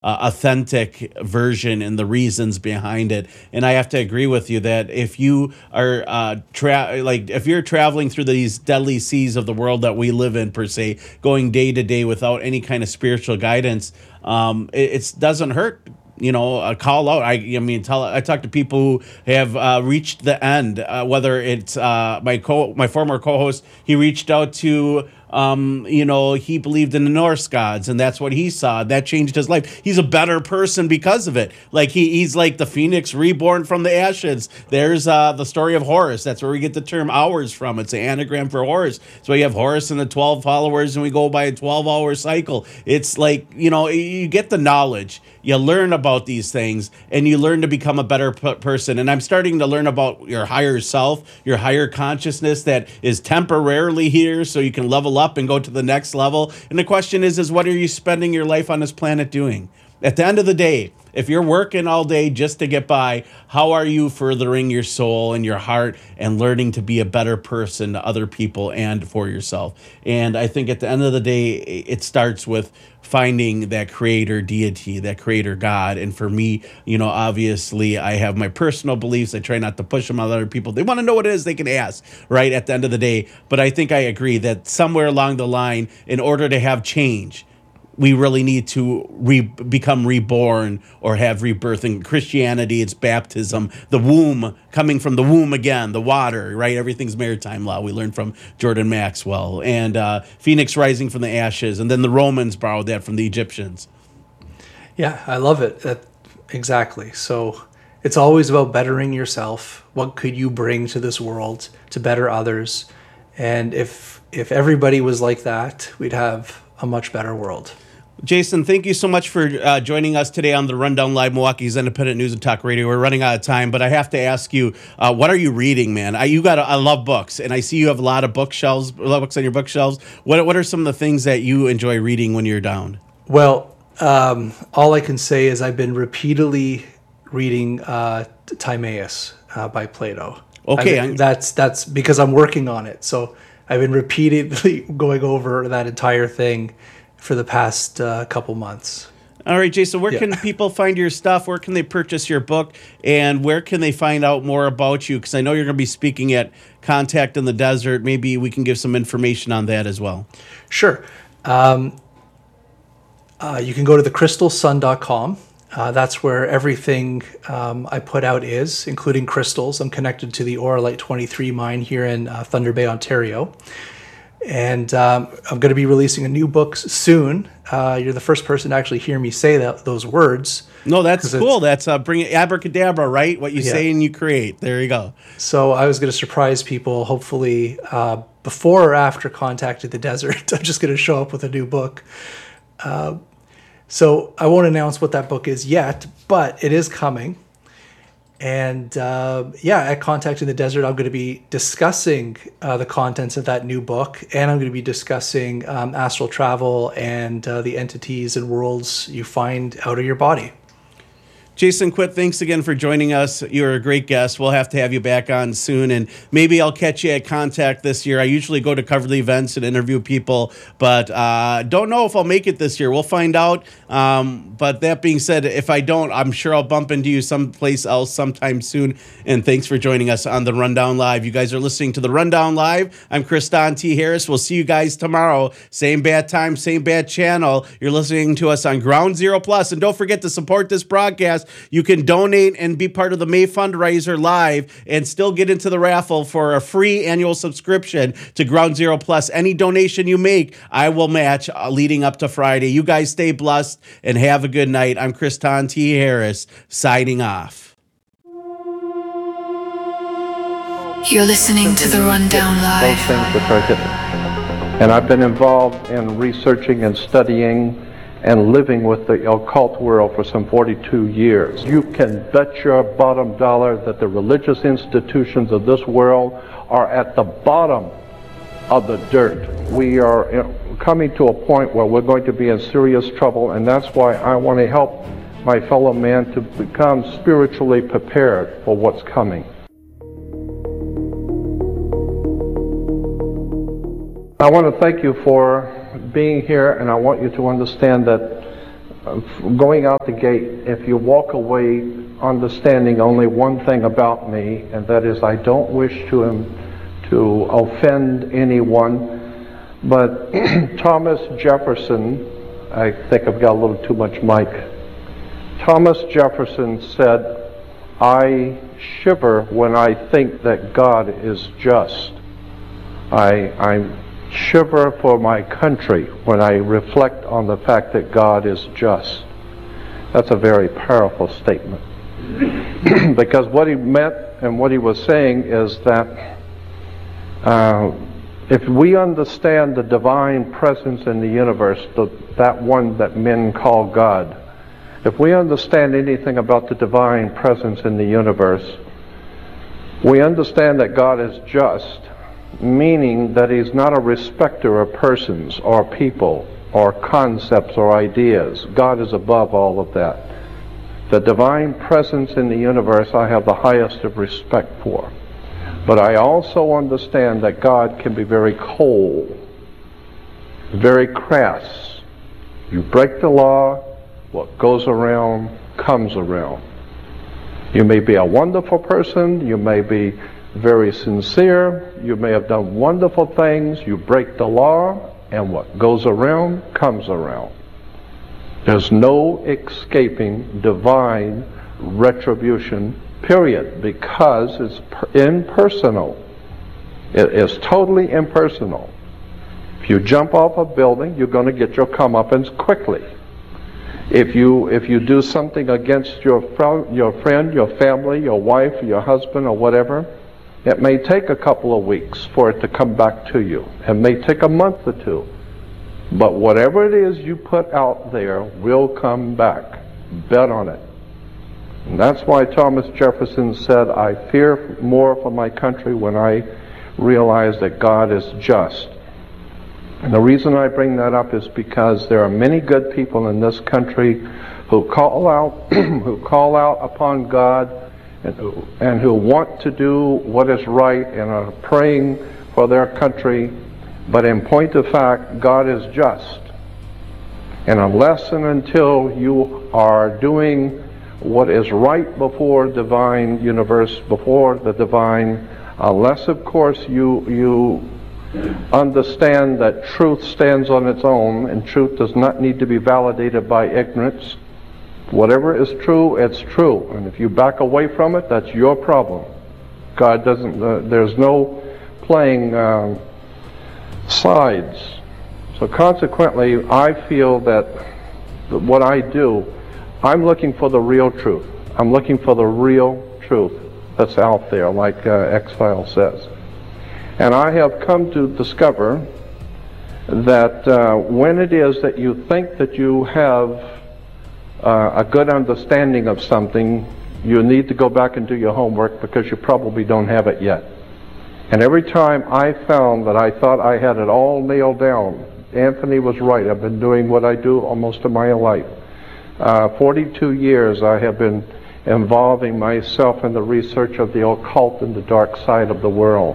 authentic version and the reasons behind it. And I have to agree with you that if you are if you're traveling through these deadly seas of the world that we live in, per se, going day to day without any kind of spiritual guidance, it doesn't hurt. A call out. I talk to people who have reached the end. Whether it's my former co-host, he reached out to he believed in the Norse gods, and that's what he saw. That changed his life. He's a better person because of it. Like he's like the phoenix reborn from the ashes. There's the story of Horus. That's where we get the term hours from. It's an anagram for Horus. So you have Horus and the 12 followers, and we go by a 12-hour cycle. It's like, you get the knowledge. You learn about these things, and you learn to become a better person. And I'm starting to learn about your higher self, your higher consciousness that is temporarily here so you can level up and go to the next level. And the question is what are you spending your life on this planet doing? At the end of the day, if you're working all day just to get by, how are you furthering your soul and your heart and learning to be a better person to other people and for yourself? And I think at the end of the day, it starts with finding that creator deity, that creator God. And for me, obviously I have my personal beliefs. I try not to push them on other people. They want to know what it is, they can ask, right, at the end of the day. But I think I agree that somewhere along the line, in order to have change, we really need to become reborn or have rebirth. In Christianity, it's baptism, the womb, coming from the womb again, the water, right? Everything's maritime law. We learned from Jordan Maxwell, and Phoenix rising from the ashes. And then the Romans borrowed that from the Egyptians. Yeah, I love it. Exactly. So it's always about bettering yourself. What could you bring to this world to better others? And if everybody was like that, we'd have a much better world. Jason, thank you so much for joining us today on the Rundown Live, Milwaukee's Independent News and Talk Radio. We're running out of time, but I have to ask you, what are you reading, man? I love books, and I see you have a lot of books on your bookshelves. What are some of the things that you enjoy reading when you're down? Well, all I can say is I've been repeatedly reading Timaeus by Plato. Okay. That's because I'm working on it. So I've been repeatedly going over that entire thing for the past couple months. All right, Jason, where can people find your stuff? Where can they purchase your book? And where can they find out more about you? Because I know you're going to be speaking at Contact in the Desert. Maybe we can give some information on that as well. Sure. You can go to thecrystalsun.com. That's where everything I put out is, including crystals. I'm connected to the Auralite 23 mine here in Thunder Bay, Ontario. And I'm going to be releasing a new book soon. You're the first person to actually hear me say those words. No, that's cool. That's bring it abracadabra, right? What you say and you create. There you go. So I was going to surprise people, hopefully, before or after Contact in the Desert. I'm just going to show up with a new book. So I won't announce what that book is yet, but it is coming. And at Contact in the Desert, I'm going to be discussing the contents of that new book, and I'm going to be discussing astral travel and the entities and worlds you find out of your body. Jason Quitt, thanks again for joining us. You're a great guest. We'll have to have you back on soon, and maybe I'll catch you at Contact this year. I usually go to cover the events and interview people, but don't know if I'll make it this year. We'll find out. But that being said, if I don't, I'm sure I'll bump into you someplace else sometime soon. And thanks for joining us on the Rundown Live. You guys are listening to the Rundown Live. I'm Kriston T. Harris. We'll see you guys tomorrow. Same bad time, same bad channel. You're listening to us on Ground Zero Plus. And don't forget to support this broadcast. You can donate and be part of the May fundraiser live and still get into the raffle for a free annual subscription to Ground Zero Plus. Any donation you make, I will match leading up to Friday. You guys stay blessed and have a good night. I'm Kriston T. Harris, signing off. You're listening to the Rundown Live. Those things which are hidden. And I've been involved in researching and studying and living with the occult world for some 42 years. You can bet your bottom dollar that the religious institutions of this world are at the bottom of the dirt. We are coming to a point where we're going to be in serious trouble, and that's why I want to help my fellow man to become spiritually prepared for what's coming. I want to thank you for being here, and I want you to understand that going out the gate, if you walk away understanding only one thing about me, and that is I don't wish to offend anyone, but Thomas Jefferson, I think I've got a little too much mic. Thomas Jefferson said, "I shiver when I think that God is just. I shiver for my country when I reflect on the fact that God is just." That's a very powerful statement. Because what he meant and what he was saying is that if we understand the divine presence in the universe, that one that men call God, if we understand anything about the divine presence in the universe, we understand that God is just, meaning that he's not a respecter of persons or people or concepts or ideas. God is above all of that. The divine presence in the universe I have the highest of respect for. But I also understand that God can be very cold, very crass. You break the law, what goes around comes around. You may be a wonderful person, you may be very sincere, you may have done wonderful things, you break the law, and what goes around comes around. There's no escaping divine retribution, period, because it's impersonal. It is totally impersonal. If you jump off a building, you're going to get your comeuppance quickly. If you do something against your friend, your family, your wife, your husband, or whatever, it may take a couple of weeks for it to come back to you. It may take a month or two. But whatever it is you put out there will come back. Bet on it. And that's why Thomas Jefferson said, "I fear more for my country when I realize that God is just." And the reason I bring that up is because there are many good people in this country who call out upon God and who want to do what is right and are praying for their country, but in point of fact, God is just. And unless and until you are doing what is right before divine universe, before the divine, unless of course you understand that truth stands on its own and truth does not need to be validated by ignorance. Whatever is true, it's true. And if you back away from it, that's your problem. God doesn't, there's no playing sides. So consequently, I feel that what I do, I'm looking for the real truth. I'm looking for the real truth that's out there, like X-File says. And I have come to discover that when it is that you think that you have a good understanding of something, you need to go back and do your homework because you probably don't have it yet. And every time I found that I thought I had it all nailed down, Anthony was right. I've been doing what I do almost of my life. 42 years I have been involving myself in the research of the occult and the dark side of the world.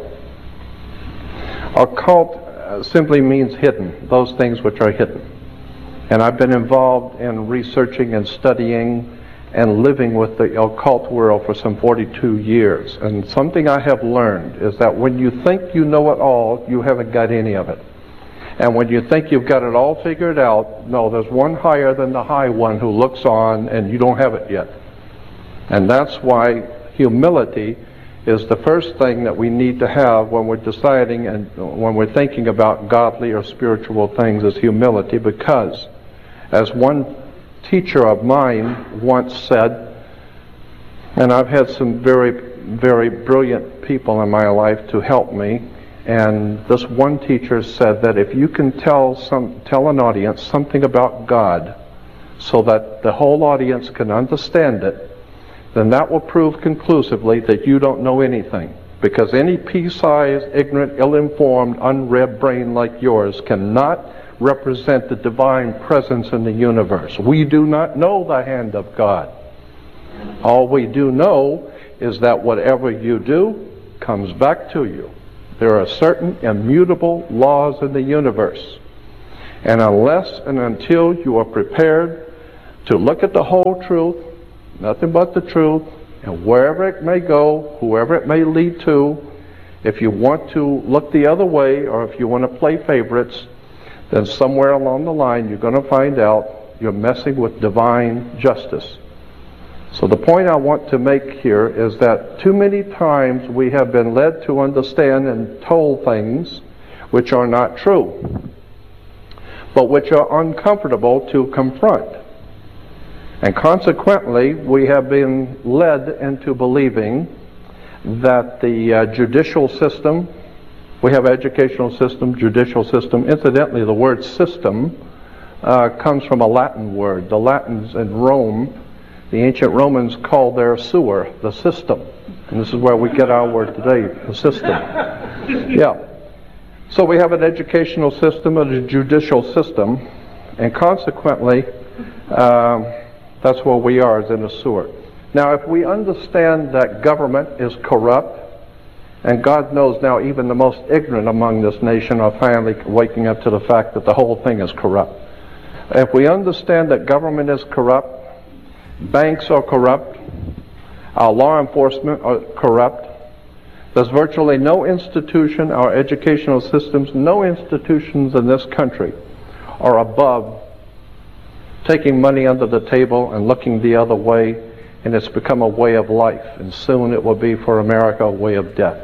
Occult simply means hidden, those things which are hidden. And I've been involved in researching and studying and living with the occult world for some 42 years. And something I have learned is that when you think you know it all, you haven't got any of it. And when you think you've got it all figured out, no, there's one higher than the high one who looks on and you don't have it yet. And that's why humility is the first thing that we need to have when we're deciding and when we're thinking about godly or spiritual things, is humility. Because as one teacher of mine once said, and I've had some very, very brilliant people in my life to help me, and this one teacher said that if you can tell an audience something about God so that the whole audience can understand it, then that will prove conclusively that you don't know anything. Because any pea-sized, ignorant, ill-informed, unread brain like yours cannot represent the divine presence in the universe. We do not know the hand of God. All we do know is that whatever you do comes back to you. There are certain immutable laws in the universe. And unless and until you are prepared to look at the whole truth, nothing but the truth, and wherever it may go, whoever it may lead to. If you want to look the other way, or if you want to play favorites, then somewhere along the line you're going to find out you're messing with divine justice. So the point I want to make here is that too many times we have been led to understand and told things which are not true, but which are uncomfortable to confront. And consequently, we have been led into believing that the judicial system, we have educational system, judicial system. Incidentally, the word system comes from a Latin word. The Latins in Rome, the ancient Romans called their sewer the system. And this is where we get our word today, the system. Yeah. So we have an educational system and a judicial system, and consequently, that's where we are, is in a sewer. Now, if we understand that government is corrupt, and God knows now even the most ignorant among this nation are finally waking up to the fact that the whole thing is corrupt. If we understand that government is corrupt, banks are corrupt, our law enforcement are corrupt, there's virtually no institution, our educational systems, no institutions in this country are above taking money under the table and looking the other way, and it's become a way of life, and soon it will be for America a way of death.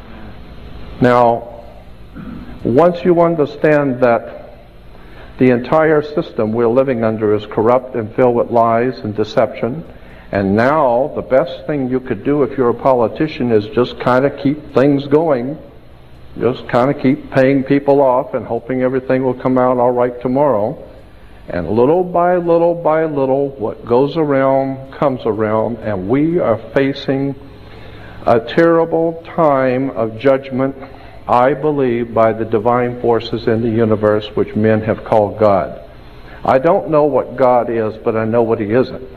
Now, once you understand that the entire system we're living under is corrupt and filled with lies and deception, and now the best thing you could do if you're a politician is just kind of keep things going, just kind of keep paying people off and hoping everything will come out all right tomorrow. And little by little by little, what goes around comes around, and we are facing a terrible time of judgment, I believe, by the divine forces in the universe, which men have called God. I don't know what God is, but I know what He isn't.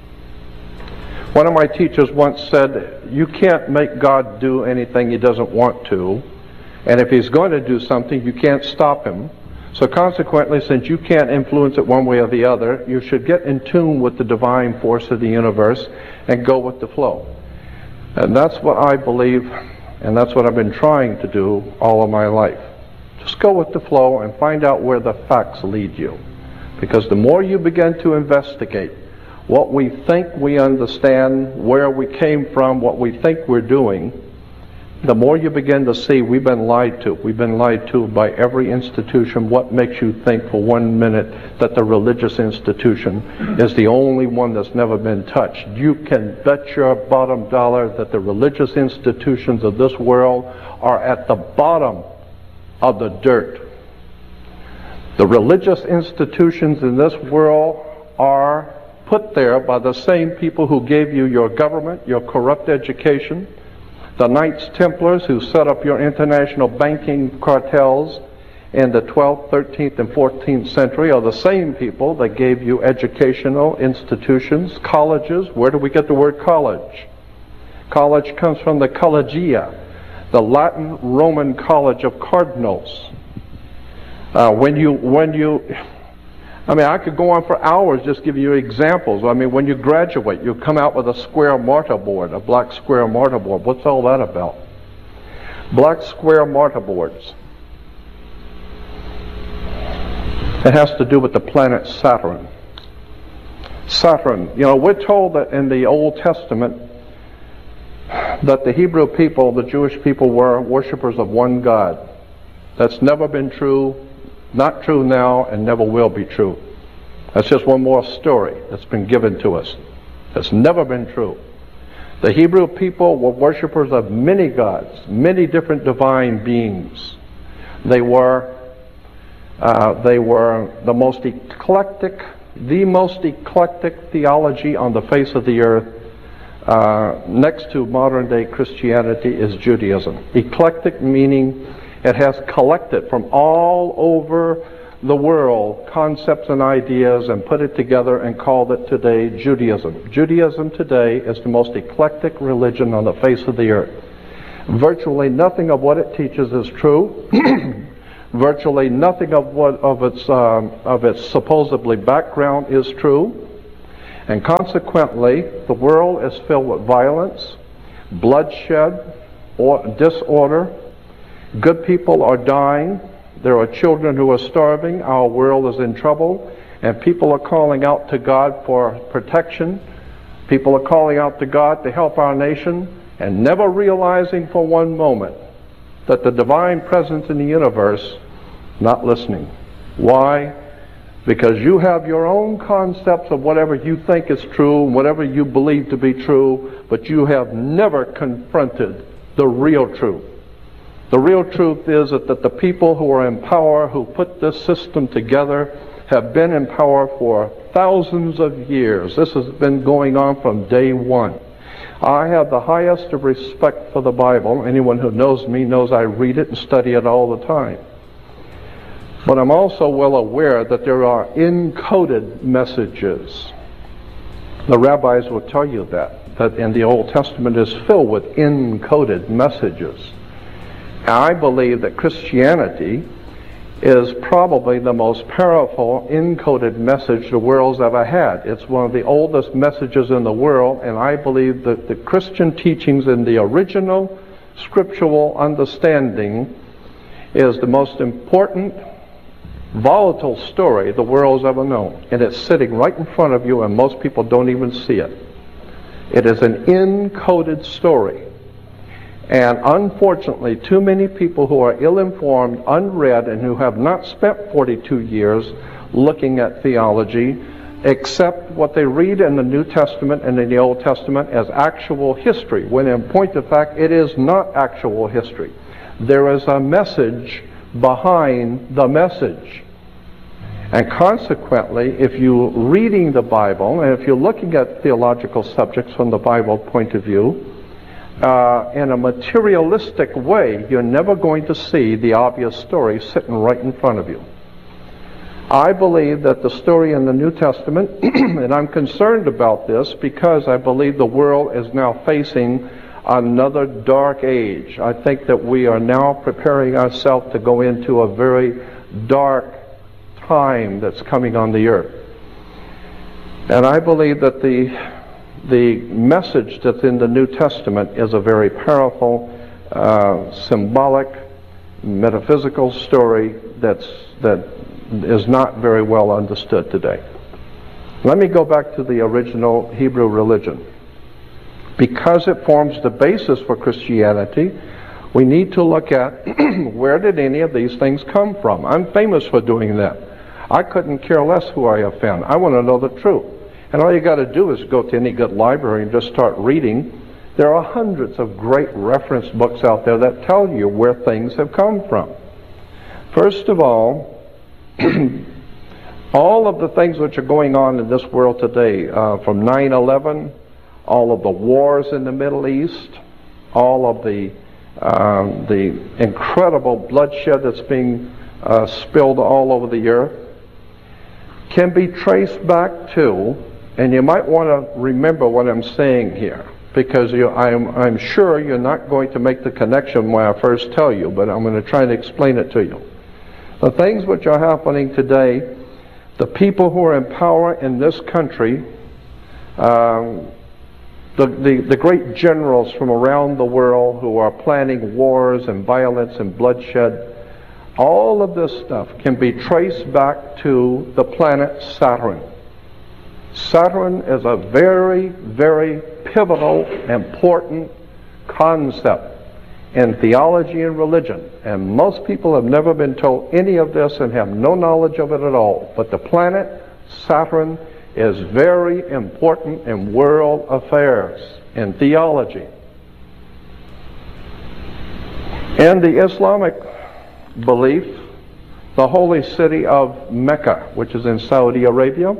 One of my teachers once said, you can't make God do anything He doesn't want to, and if He's going to do something, you can't stop Him. So consequently, since you can't influence it one way or the other, you should get in tune with the divine force of the universe and go with the flow. And that's what I believe, and that's what I've been trying to do all of my life. Just go with the flow and find out where the facts lead you. Because the more you begin to investigate what we think we understand, where we came from, what we think we're doing, the more you begin to see we've been lied to. We've been lied to by every institution. What makes you think for 1 minute that the religious institution is the only one that's never been touched? You can bet your bottom dollar that the religious institutions of this world are at the bottom of the dirt. The religious institutions in this world are put there by the same people who gave you your government, your corrupt education. The Knights Templars who set up your international banking cartels in the 12th, 13th, and 14th century are the same people that gave you educational institutions, colleges. Where do we get the word college? College comes from the collegia, the Latin Roman college of cardinals. I could go on for hours just giving you examples. When you graduate, you come out with a square mortar board, a black square mortar board. What's all that about? Black square mortar boards. It has to do with the planet Saturn. Saturn, we're told that in the Old Testament that the Hebrew people, the Jewish people, were worshipers of one God. That's never been true. Not true now, and never will be true. That's just one more story that's been given to us. That's never been true. The Hebrew people were worshipers of many gods, many different divine beings. They were the most eclectic theology on the face of the earth. Next to modern day Christianity is Judaism. Eclectic meaning it has collected from all over the world concepts and ideas and put it together and called it today Judaism. Judaism today is the most eclectic religion on the face of the earth. Virtually nothing of what it teaches is true. Virtually nothing of its supposedly background is true. And consequently, the world is filled with violence, bloodshed, or disorder. Good people are dying. There are children who are starving. Our world is in trouble. And people are calling out to God for protection. People are calling out to God to help our nation, and never realizing for one moment that the divine presence in the universe not listening. Why? Because you have your own concepts of whatever you think is true, whatever you believe to be true, but you have never confronted the real truth. The real truth is that the people who are in power, who put this system together, have been in power for thousands of years. This has been going on from day one. I have the highest of respect for the Bible. Anyone who knows me knows I read it and study it all the time. But I'm also well aware that there are encoded messages. The rabbis will tell you that in the Old Testament is filled with encoded messages. I believe that Christianity is probably the most powerful encoded message the world's ever had. It's one of the oldest messages in the world, and I believe that the Christian teachings in the original scriptural understanding is the most important, volatile story the world's ever known. And it's sitting right in front of you, and most people don't even see it. It is an encoded story. And unfortunately, too many people who are ill-informed, unread, and who have not spent 42 years looking at theology accept what they read in the New Testament and in the Old Testament as actual history, when in point of fact it is not actual history. There is a message behind the message. And consequently, if you're reading the Bible, and if you're looking at theological subjects from the Bible point of view, in a materialistic way, you're never going to see the obvious story sitting right in front of you. I believe that the story in the New Testament, and I'm concerned about this because I believe the world is now facing another dark age. I think that we are now preparing ourselves to go into a very dark time that's coming on the earth. And I believe that the message that's in the New Testament is a very powerful, symbolic, metaphysical story that is not very well understood today. Let me go back to the original Hebrew religion. Because it forms the basis for Christianity, we need to look at where did any of these things come from. I'm famous for doing that. I couldn't care less who I offend. I want to know the truth. And all you got to do is go to any good library and just start reading. There are hundreds of great reference books out there that tell you where things have come from. First of all of the things which are going on in this world today, from 9/11, all of the wars in the Middle East, all of the incredible bloodshed that's being spilled all over the earth, can be traced back to, and you might want to remember what I'm saying here, because I'm sure you're not going to make the connection when I first tell you, but I'm going to try to explain it to you. The things which are happening today, the people who are in power in this country, the great generals from around the world who are planning wars and violence and bloodshed, all of this stuff can be traced back to the planet Saturn. Saturn is a very, very pivotal, important concept in theology and religion. And most people have never been told any of this and have no knowledge of it at all. But the planet Saturn is very important in world affairs, in theology. In the Islamic belief, the holy city of Mecca, which is in Saudi Arabia,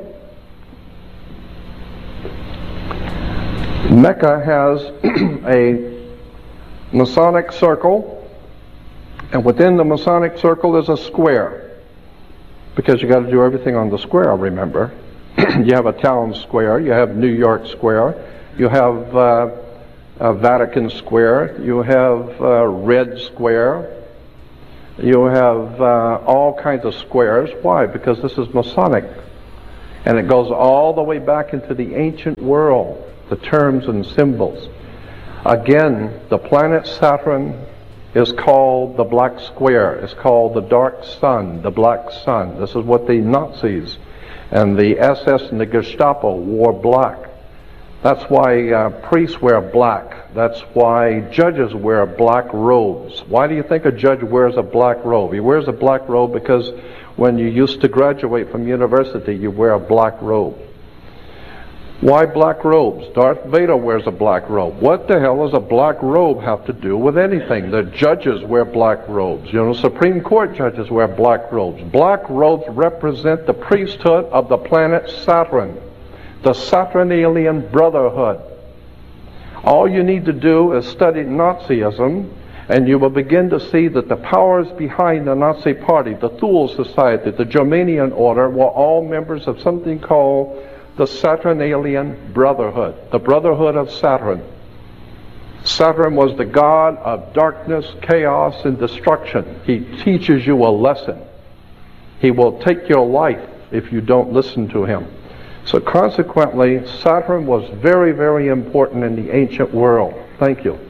Mecca has a Masonic circle, and within the Masonic circle is a square, because you got to do everything on the square, remember. You have a town square, you have New York Square, you have Vatican Square, you have Red Square, you have all kinds of squares. Why? Because this is Masonic. And it goes all the way back into the ancient world, the terms and symbols. Again, the planet Saturn is called the black square. It's called the dark sun, the black sun. This is what the Nazis and the SS and the Gestapo wore black. That's why priests wear black. That's why judges wear black robes. Why do you think a judge wears a black robe? He wears a black robe because when you used to graduate from university, you wear a black robe. Why black robes? Darth Vader wears a black robe. What the hell does a black robe have to do with anything? The judges wear black robes. You know, Supreme Court judges wear black robes. Black robes represent the priesthood of the planet Saturn, the Saturnalian Brotherhood. All you need to do is study Nazism, and you will begin to see that the powers behind the Nazi Party, the Thule Society, the Germanian Order, were all members of something called the Saturnalian Brotherhood, the Brotherhood of Saturn. Saturn was the god of darkness, chaos, and destruction. He teaches you a lesson. He will take your life if you don't listen to him. So consequently, Saturn was very, very important in the ancient world. Thank you.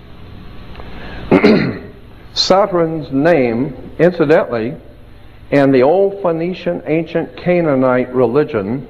Saturn's name, incidentally, in the old Phoenician ancient Canaanite religion,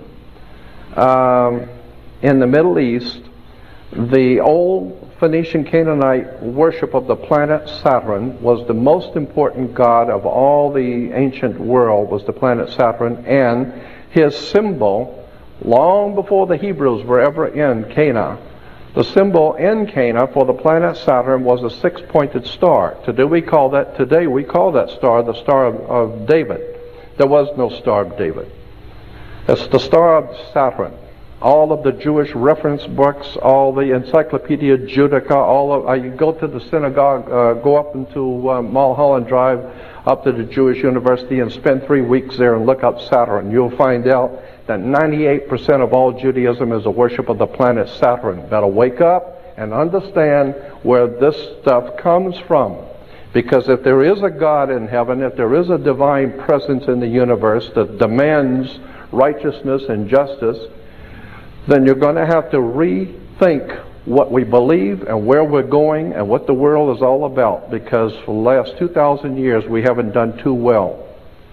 in the Middle East, the old Phoenician Canaanite worship of the planet Saturn was the most important god of all the ancient world, was the planet Saturn, and his symbol, long before the Hebrews were ever in Cana, the symbol in Cana for the planet Saturn was a six-pointed star. Today we call that star the Star of David. There was no Star of David. It's the Star of Saturn. All of the Jewish reference books, all the Encyclopedia Judaica, you go to the synagogue, go up into Mulholland Drive, up to the Jewish University and spend 3 weeks there and look up Saturn. You'll find out that 98% of all Judaism is a worship of the planet Saturn. Better wake up and understand where this stuff comes from. Because if there is a God in heaven, if there is a divine presence in the universe that demands righteousness and justice, then you're going to have to rethink what we believe and where we're going and what the world is all about, because for the last 2,000 years we haven't done too well.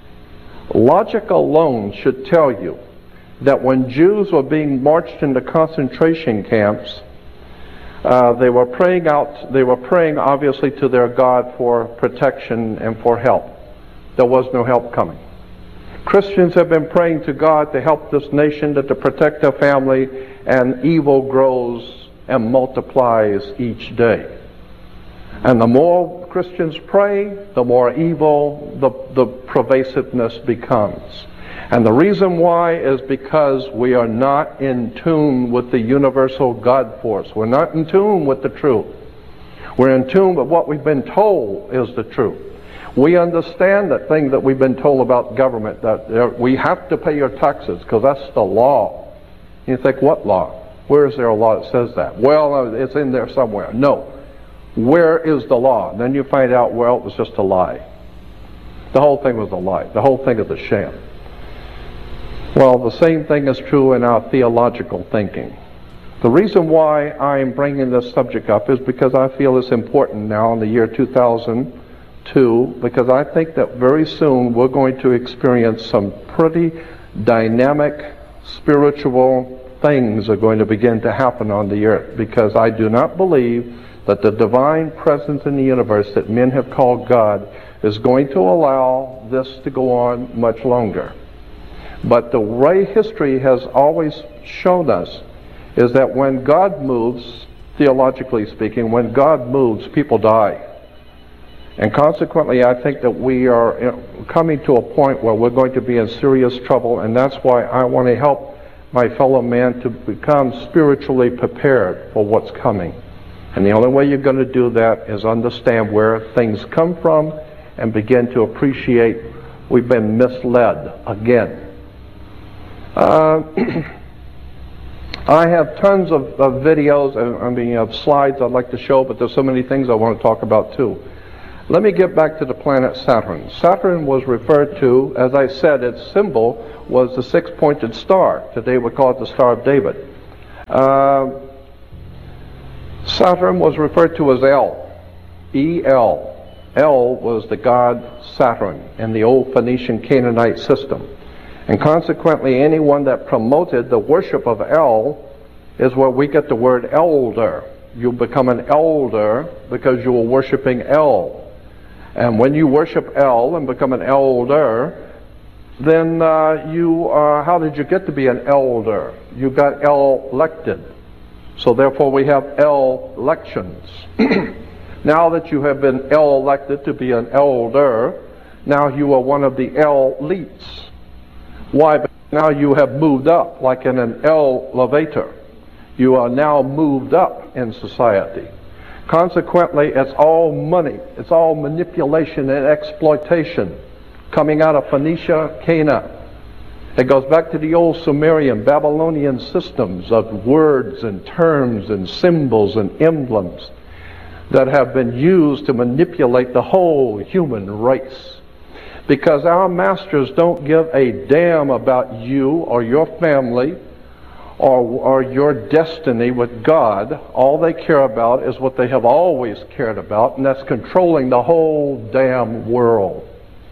Logic alone should tell you that when Jews were being marched into concentration camps, they were praying obviously to their God for protection and for help. There was no help coming. Christians have been praying to God to help this nation, to protect their family, and evil grows and multiplies each day. And the more Christians pray, the more evil the pervasiveness becomes. And the reason why is because we are not in tune with the universal God force. We're not in tune with the truth. We're in tune with what we've been told is the truth. We understand that thing that we've been told about government, that we have to pay your taxes because that's the law. You think, what law? Where is there a law that says that? Well, it's in there somewhere. No. Where is the law? And then you find out, well, it was just a lie. The whole thing was a lie. The whole thing is a sham. Well, the same thing is true in our theological thinking. The reason why I'm bringing this subject up is because I feel it's important now in the year 2002, because I think that very soon we're going to experience some pretty dynamic spiritual things are going to begin to happen on the earth, because I do not believe that the divine presence in the universe that men have called God is going to allow this to go on much longer. But the way history has always shown us is that when God moves, theologically speaking, when God moves, people die. And consequently, I think that we are coming to a point where we're going to be in serious trouble, and that's why I want to help my fellow man to become spiritually prepared for what's coming. And the only way you're going to do that is understand where things come from and begin to appreciate we've been misled again. I have tons of videos, of slides I'd like to show, but there's so many things I want to talk about too. Let me get back to the planet Saturn. Saturn was referred to, as I said, its symbol was the six-pointed star. Today we call it the Star of David. Saturn was referred to as El, E-L. El was the god Saturn in the old Phoenician Canaanite system. And consequently, anyone that promoted the worship of El is where we get the word elder. You become an elder because you were worshiping El. And when you worship El and become an elder, then how did you get to be an elder? You got elected. So therefore we have elections. Now that you have been elected to be an elder, now you are one of the elites. Why? Because now you have moved up, like in an elevator. You are now moved up in society. Consequently, it's all money. It's all manipulation and exploitation coming out of Phoenicia, Canaan. It goes back to the old Sumerian, Babylonian systems of words and terms and symbols and emblems that have been used to manipulate the whole human race. Because our masters don't give a damn about you or your family or your destiny with God. All they care about is what they have always cared about, and that's controlling the whole damn world.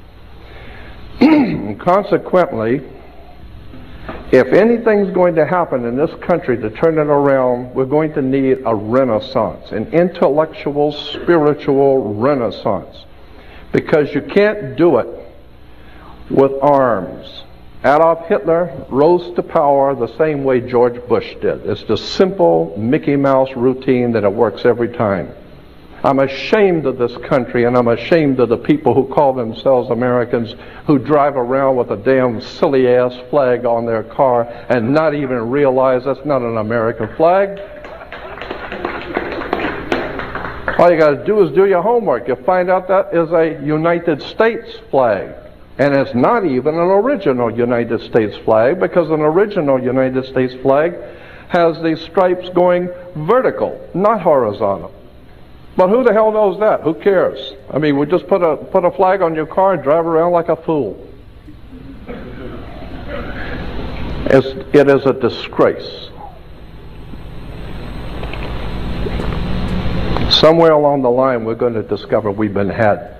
Consequently, if anything's going to happen in this country to turn it around, we're going to need a renaissance, an intellectual, spiritual renaissance. Because you can't do it with arms. Adolf Hitler rose to power the same way George Bush did. It's the simple Mickey Mouse routine that it works every time. I'm ashamed of this country, and I'm ashamed of the people who call themselves Americans who drive around with a damn silly-ass flag on their car and not even realize that's not an American flag. All you got to do is do your homework. You'll find out that is a United States flag. And it's not even an original United States flag, because an original United States flag has these stripes going vertical, not horizontal. But who the hell knows that? Who cares? I mean, we just put a flag on your car and drive around like a fool. It is a disgrace. Somewhere along the line, we're going to discover we've been had,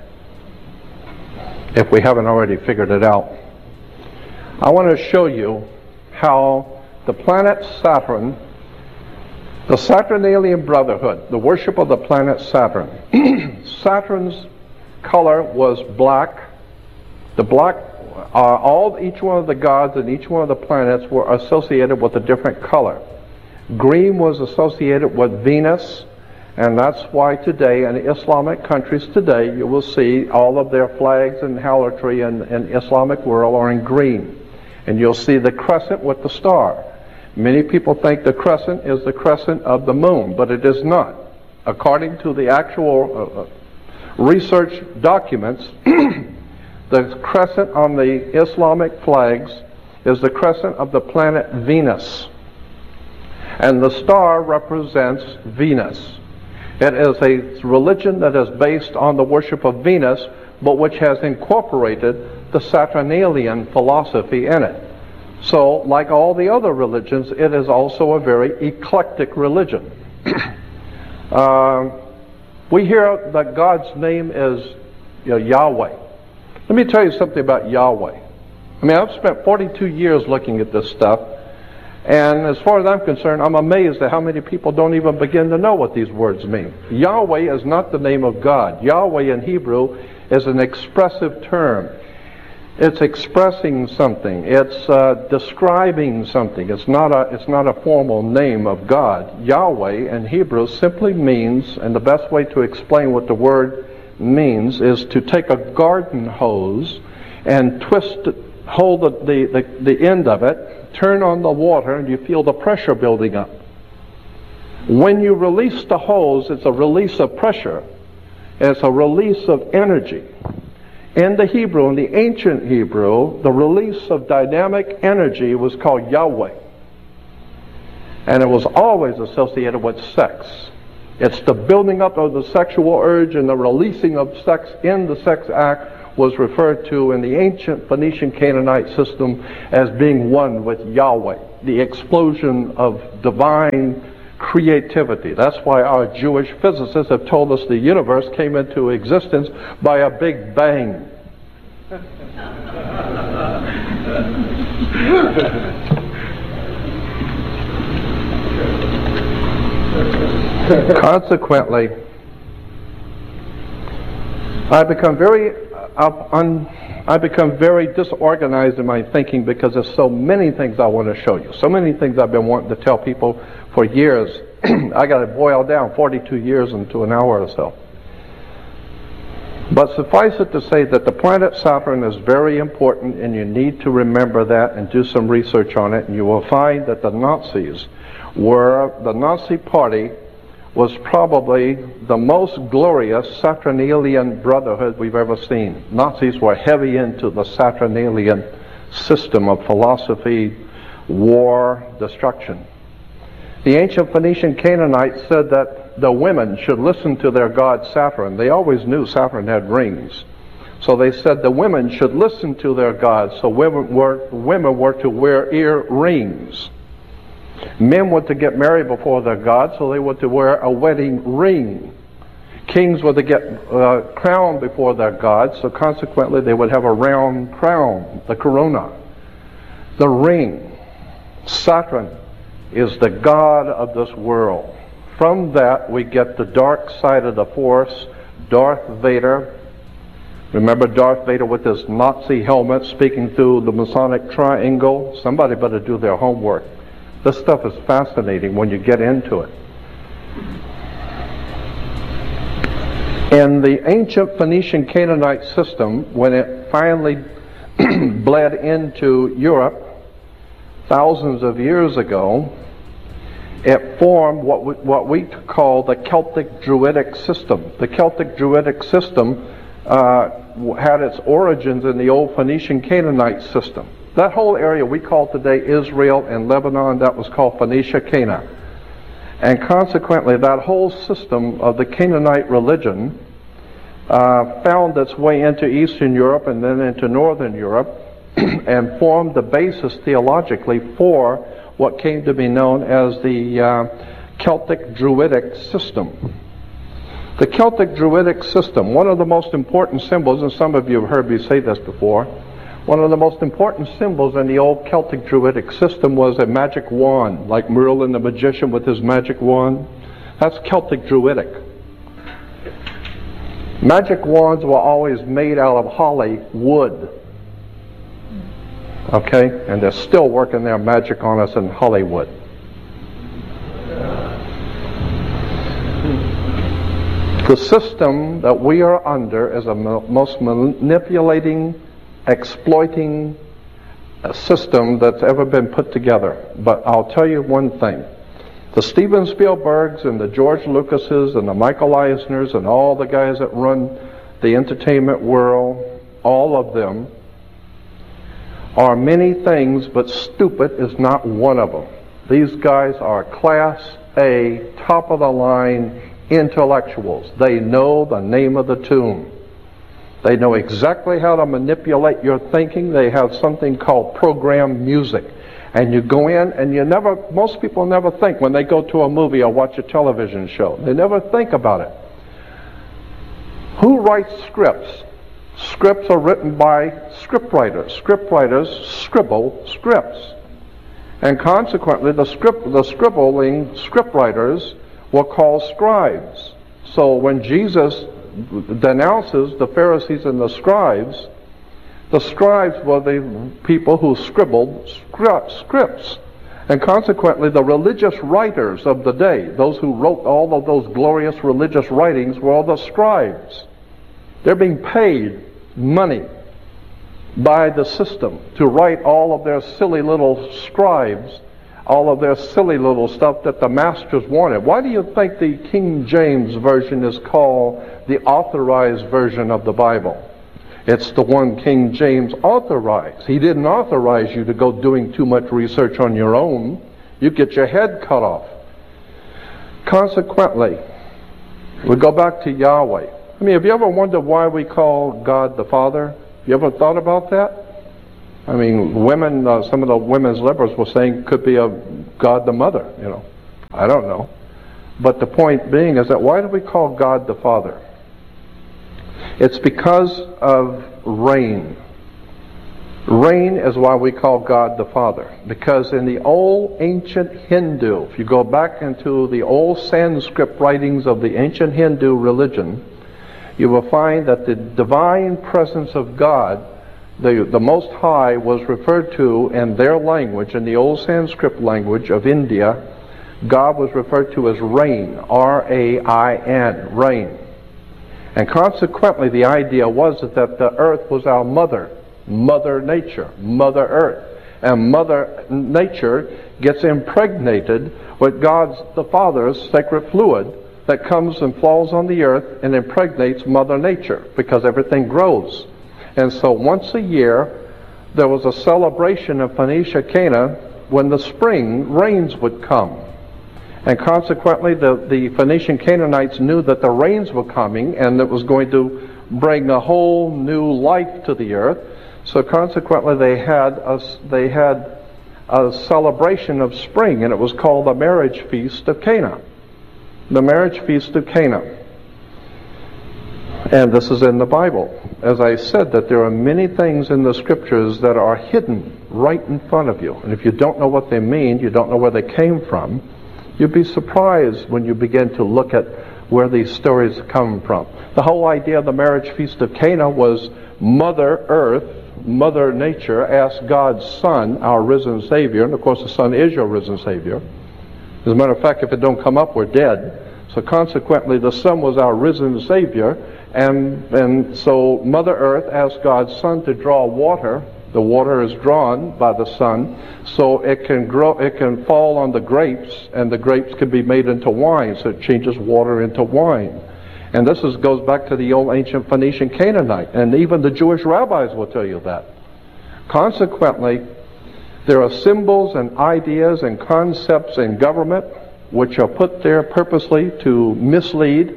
if we haven't already figured it out. I want to show you how the planet Saturn, the Saturnalian Brotherhood, the worship of the planet Saturn. Saturn's color was black. The black, each one of the gods and each one of the planets were associated with a different color. Green was associated with Venus, and that's why today in Islamic countries today you will see all of their flags and harlotry in Islamic world are in green. And you'll see the crescent with the star. Many people think the crescent is the crescent of the moon, but it is not. According to the actual research documents, the crescent on the Islamic flags is the crescent of the planet Venus. And the star represents Venus. It is a religion that is based on the worship of Venus, but which has incorporated the Saturnalian philosophy in it. So, like all the other religions, it is also a very eclectic religion. We hear that God's name is Yahweh. Let me tell you something about Yahweh. I mean, I've spent 42 years looking at this stuff, and as far as I'm concerned, I'm amazed at how many people don't even begin to know what these words mean. Yahweh is not the name of God. Yahweh in Hebrew is an expressive term. It's expressing something. It's describing something. It's not a formal name of God. Yahweh in Hebrew simply means, and the best way to explain what the word means is to take a garden hose and hold the end of it, turn on the water, and you feel the pressure building up. When you release the hose, it's a release of pressure. It's a release of energy. In the Hebrew, in the ancient Hebrew, the release of dynamic energy was called Yahweh. And it was always associated with sex. It's the building up of the sexual urge and the releasing of sex in the sex act was referred to in the ancient Phoenician Canaanite system as being one with Yahweh, the explosion of divine creativity. That's why our Jewish physicists have told us the universe came into existence by a big bang. Consequently, I become very disorganized in my thinking because there's so many things I want to show you. So many things I've been wanting to tell people for years. I got to boil down 42 years into an hour or so. But suffice it to say that the planet Saturn is very important, and you need to remember that and do some research on it, and you will find that the Nazi Party was probably the most glorious Saturnalian brotherhood we've ever seen. Nazis were heavy into the Saturnalian system of philosophy, war, destruction. The ancient Phoenician Canaanites said that the women should listen to their god Saturn. They always knew Saturn had rings. So they said the women should listen to their gods, so women were to wear earrings. Men were to get married before their god, so they were to wear a wedding ring. Kings were to get crowned before their god, so consequently they would have a round crown, the corona. The ring. Saturn is the god of this world. From that we get the dark side of the force, Darth Vader. Remember Darth Vader with his Nazi helmet speaking through the Masonic triangle? Somebody better do their homework. This stuff is fascinating when you get into it. In the ancient Phoenician Canaanite system, when it finally bled into Europe thousands of years ago, it formed what we call the Celtic Druidic system. The Celtic Druidic system had its origins in the old Phoenician Canaanite system. That whole area we call today Israel and Lebanon, that was called Phoenicia Cana. And consequently, that whole system of the Canaanite religion found its way into Eastern Europe and then into Northern Europe and formed the basis theologically for what came to be known as the Celtic Druidic system. The Celtic Druidic system, one of the most important symbols, and some of you have heard me say this before, one of the most important symbols in the old Celtic Druidic system was a magic wand, like Merlin the magician with his magic wand. That's Celtic Druidic. Magic wands were always made out of holly wood. Okay? And they're still working their magic on us in Hollywood. The system that we are under is the most manipulating, exploiting system that's ever been put together. But I'll tell you one thing. The Steven Spielbergs and the George Lucases and the Michael Eisners and all the guys that run the entertainment world, all of them, are many things, but stupid is not one of them. These guys are Class A, top of the line intellectuals. They know the name of the tune. They know exactly how to manipulate your thinking. They have something called program music. And you go in and most people never think when they go to a movie or watch a television show. They never think about it. Who writes scripts? Scripts are written by scriptwriters. Scriptwriters scribble scripts. And consequently, the scribbling scriptwriters were called scribes. So when Jesus denounces the Pharisees and the scribes were the people who scribbled scripts. And consequently, the religious writers of the day, those who wrote all of those glorious religious writings, were all the scribes. They're being paid money by the system to write all of their silly little scribes, all of their silly little stuff that the masters wanted. Why do you think the King James Version is called the authorized version of the Bible? It's the one King James authorized. He didn't authorize you to go doing too much research on your own. You get your head cut off. Consequently, We go back to Yahweh. I mean, have you ever wondered why we call God the Father? You ever thought about that? I mean, women, some of the women's liberals were saying could be a God the Mother, you know. I don't know. But the point being is that why do we call God the Father? It's because of rain. Rain is why we call God the Father. Because in the old ancient Hindu, if you go back into the old Sanskrit writings of the ancient Hindu religion, you will find that the divine presence of God, the Most High, was referred to in their language, in the old Sanskrit language of India. God was referred to as rain, R-A-I-N, rain. And consequently, the idea was that the earth was our mother, Mother Nature, Mother Earth. And Mother Nature gets impregnated with God's, the Father's, sacred fluid that comes and falls on the earth and impregnates Mother Nature, because everything grows. And so once a year, there was a celebration in Phoenicia, Cana, when the spring rains would come. And consequently, the Phoenician Canaanites knew that the rains were coming and it was going to bring a whole new life to the earth. So consequently, they had a celebration of spring, and it was called the marriage feast of Cana. The marriage feast of Cana. And this is in the Bible. As I said, that there are many things in the scriptures that are hidden right in front of you. And if you don't know what they mean, you don't know where they came from, you'd be surprised when you begin to look at where these stories come from. The whole idea of the marriage feast of Cana was Mother Earth, Mother Nature asked God's Son, our risen Savior, and of course the Son is your risen Savior. As a matter of fact, if it don't come up, we're dead. So consequently, the Son was our risen Savior, and so Mother Earth asked God's Son to draw water. The water is drawn by the sun, so it can grow, it can fall on the grapes, and the grapes can be made into wine, so it changes water into wine. And this goes back to the old ancient Phoenician Canaanite, and even the Jewish rabbis will tell you that. Consequently, there are symbols and ideas and concepts in government which are put there purposely to mislead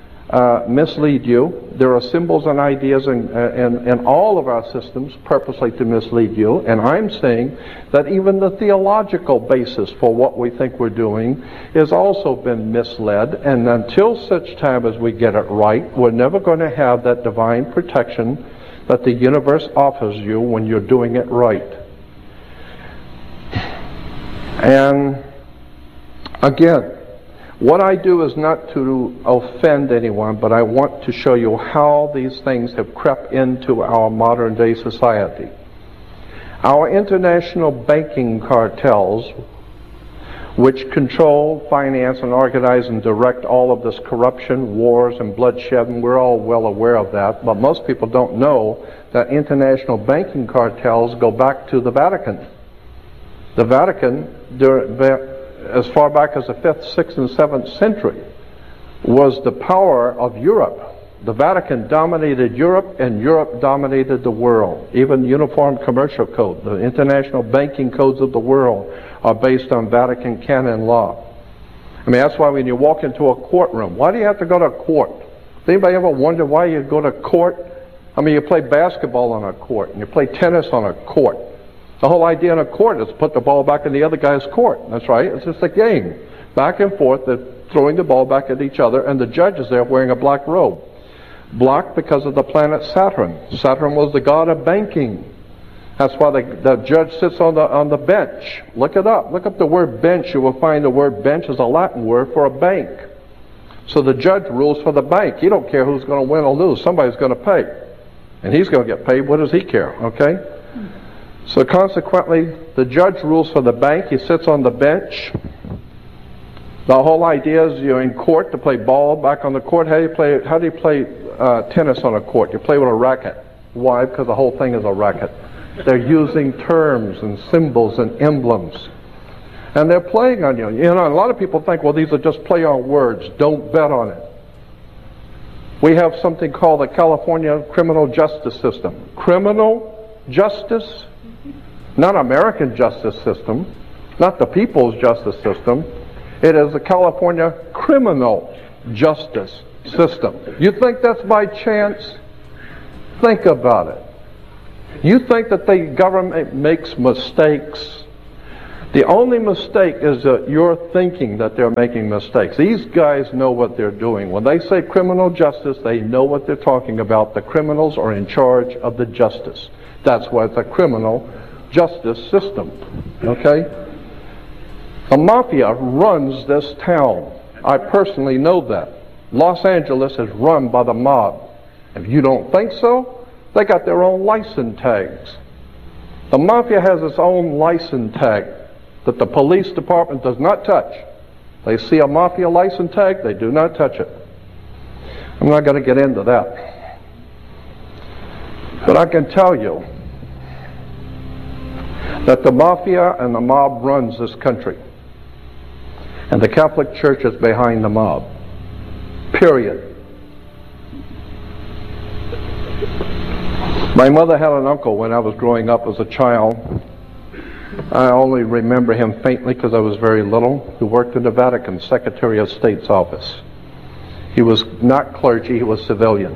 you. There are symbols and ideas in all of our systems purposely to mislead you. And I'm saying that even the theological basis for what we think we're doing has also been misled. And until such time as we get it right, we're never going to have that divine protection that the universe offers you when you're doing it right. And again, what I do is not to offend anyone, but I want to show you how these things have crept into our modern day society. Our international banking cartels, which control, finance, and organize and direct all of this corruption, wars, and bloodshed, and we're all well aware of that, but most people don't know that international banking cartels go back to the Vatican. The Vatican, as far back as the 5th, 6th, and 7th century, was the power of Europe. The Vatican dominated Europe, and Europe dominated the world. Even the Uniform Commercial Code, the international banking codes of the world, are based on Vatican canon law. I mean, that's why when you walk into a courtroom, why do you have to go to court? Does anybody ever wonder why you go to court? I mean, you play basketball on a court, and you play tennis on a court. The whole idea in a court is to put the ball back in the other guy's court. That's right. It's just a game. Back and forth, they're throwing the ball back at each other, and the judge is there wearing a black robe. Black because of the planet Saturn. Saturn was the god of banking. That's why the judge sits on the bench. Look it up. Look up the word bench. You will find the word bench is a Latin word for a bank. So the judge rules for the bank. He don't care who's going to win or lose. Somebody's going to pay. And he's going to get paid. What does he care? Okay? So consequently, the judge rules for the bank. He sits on the bench. The whole idea is you're in court to play ball back on the court. How do you play tennis on a court? You play with a racket. Why? Because the whole thing is a racket. They're using terms and symbols and emblems. And they're playing on you. You know, a lot of people think, well, these are just play on words. Don't bet on it. We have something called the California criminal justice system. Criminal justice? Not American justice system, not the people's justice system. It is the California criminal justice system. You think that's by chance? Think about it. You think that the government makes mistakes? The only mistake is that you're thinking that they're making mistakes. These guys know what they're doing. When they say criminal justice, they know what they're talking about. The criminals are in charge of the justice. That's why it's a criminal justice system. Okay? The mafia runs this town. I personally know that. Los Angeles is run by the mob. If you don't think so, they got their own license tags. The mafia has its own license tag that the police department does not touch. They see a mafia license tag, they do not touch it. I'm not going to get into that. But I can tell you that the mafia and the mob runs this country. And the Catholic Church is behind the mob. Period. My mother had an uncle when I was growing up as a child. I only remember him faintly because I was very little, who worked in the Vatican Secretary of State's office. He was not clergy, he was civilian.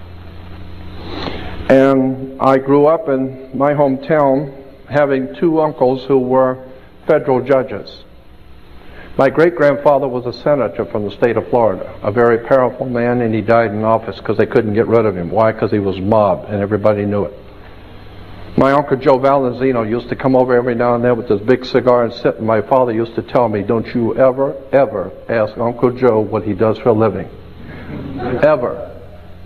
And I grew up in my hometown having two uncles who were federal judges. My great-grandfather was a senator from the state of Florida, a very powerful man, and he died in office because they couldn't get rid of him. Why? Because he was mobbed, and everybody knew it. My Uncle Joe Valenzino used to come over every now and then with his big cigar and sit, and my father used to tell me, don't you ever, ever ask Uncle Joe what he does for a living. Ever.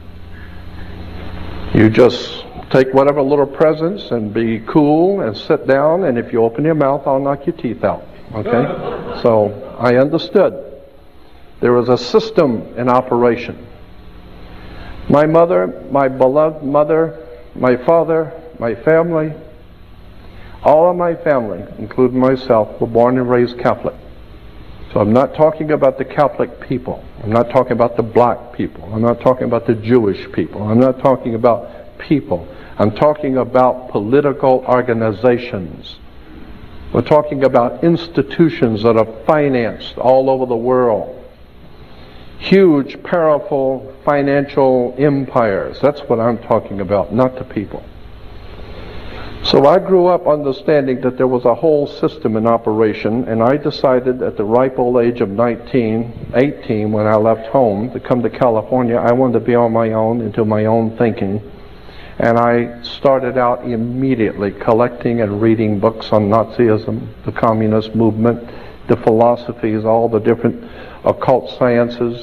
You just take whatever little presents and be cool and sit down, and if you open your mouth, I'll knock your teeth out. Okay? So I understood. There was a system in operation. My mother, my beloved mother, my father, my family, all of my family, including myself, were born and raised Catholic. So I'm not talking about the Catholic people. I'm not talking about the black people. I'm not talking about the Jewish people. I'm not talking about people. I'm talking about political organizations. We're talking about institutions that are financed all over the world. Huge, powerful financial empires. That's what I'm talking about, not the people. So I grew up understanding that there was a whole system in operation, and I decided at the ripe old age of 18, when I left home to come to California, I wanted to be on my own, into my own thinking. And I started out immediately collecting and reading books on Nazism, the communist movement, the philosophies, all the different occult sciences.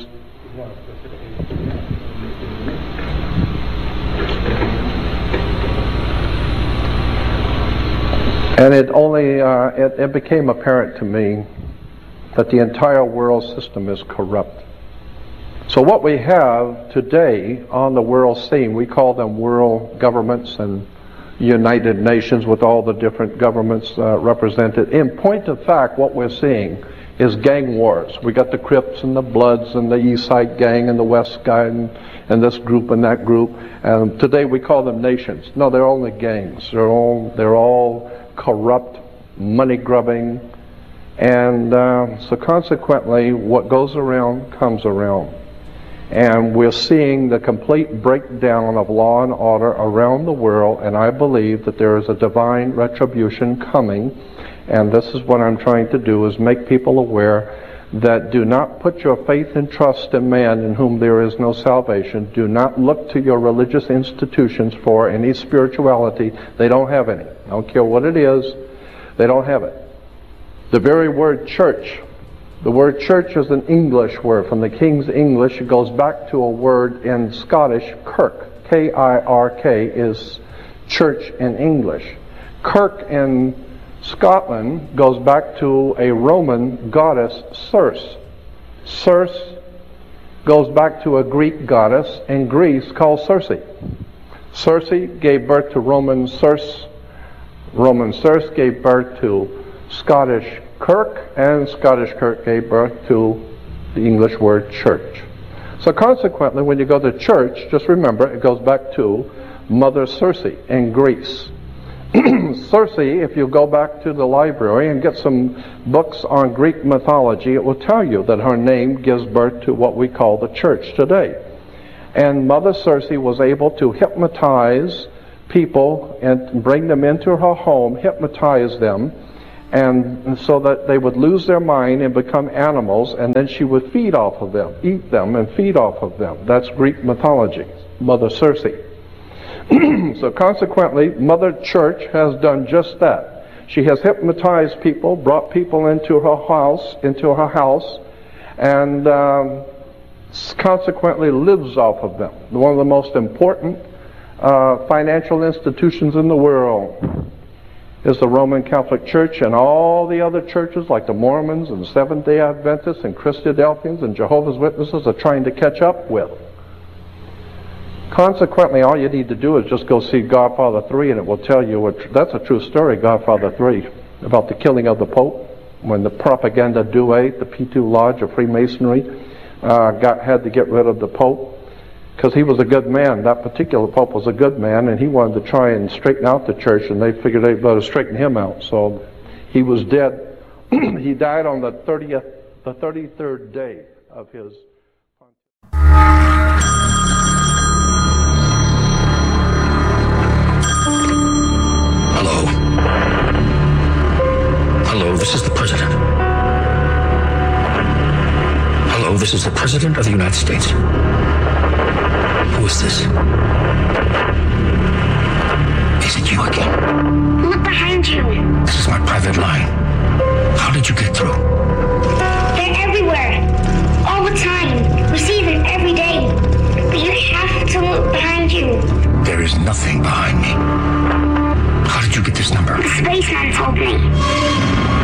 And it became apparent to me that the entire world system is corrupt. So what we have today on the world scene, we call them world governments and United Nations with all the different governments represented. In point of fact, what we're seeing is gang wars. We got the Crips and the Bloods and the East Side Gang and the West Side and this group and that group. And today we call them nations. No, they're only gangs. They're all corrupt, money grubbing, and so consequently what goes around comes around. And we're seeing the complete breakdown of law and order around the world, and I believe that there is a divine retribution coming, and this is what I'm trying to do, is make people aware that do not put your faith and trust in man in whom there is no salvation. Do not look to your religious institutions for any spirituality. They don't have any. I don't care what it is, they don't have it. The very word church, the word church is an English word. From the King's English, it goes back to a word in Scottish, kirk. K-I-R-K is church in English. Kirk in Scotland goes back to a Roman goddess, Circe. Circe goes back to a Greek goddess in Greece called Circe. Circe gave birth to Roman Circe. Roman Circe gave birth to Scottish Kirk, and Scottish Kirk gave birth to the English word church. So consequently, when you go to church, just remember it goes back to Mother Circe in Greece. Circe, if you go back to the library and get some books on Greek mythology, it will tell you that her name gives birth to what we call the church today. And Mother Circe was able to hypnotize people and bring them into her home, hypnotize them, and so that they would lose their mind and become animals, and then she would feed off of them, eat them and feed off of them. That's Greek mythology, Mother Circe. So consequently, Mother Church has done just that. She has hypnotized people, brought people into her house, and consequently lives off of them. One of the most important financial institutions in the world is the Roman Catholic Church, and all the other churches like the Mormons and Seventh-day Adventists and Christadelphians and Jehovah's Witnesses are trying to catch up with. Consequently, all you need to do is just go see Godfather 3, and it will tell you that's a true story, Godfather 3, about the killing of the Pope, when the Propaganda Due, the P2 Lodge of Freemasonry, had to get rid of the Pope, because he was a good man. That particular Pope was a good man, and he wanted to try and straighten out the church, and they figured they'd better straighten him out. So he was dead. He died on the 33rd day of his. Hello. Hello, this is the President. Hello, this is the President of the United States. Who is this? Is it you again? Look behind you. This is my private line. How did you get through? They're everywhere. All the time. Receive it every day. But you have to look behind you. There is nothing behind me. How did you get this number? The spaceman told me.